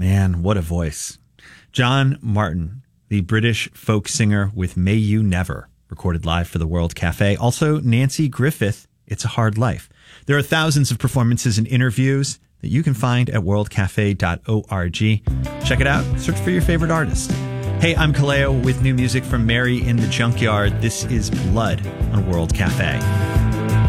Man, what a voice. John Martin, the British folk singer with May You Never, recorded live for the World Cafe. Also, Nanci Griffith, It's a Hard Life. There are thousands of performances and interviews that you can find at worldcafe.org. Check it out. Search for your favorite artist. Hey, I'm Kaleo with new music from Mary in the Junkyard. This is Blood on World Cafe.